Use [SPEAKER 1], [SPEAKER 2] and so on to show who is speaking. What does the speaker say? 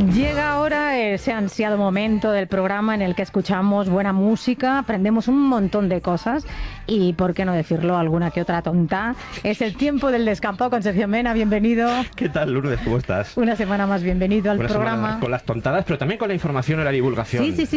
[SPEAKER 1] Llega ahora ese ansiado momento del programa en el que escuchamos buena música, aprendemos un montón de cosas y, por qué no decirlo, alguna que otra tonta. Es el tiempo del descampado con Sergio Mena, bienvenido.
[SPEAKER 2] ¿Qué tal, Lourdes? ¿Cómo estás?
[SPEAKER 1] Una semana más, bienvenido al
[SPEAKER 2] Una
[SPEAKER 1] programa.
[SPEAKER 2] semana con las tontadas, pero también con la información y la divulgación.
[SPEAKER 1] Sí,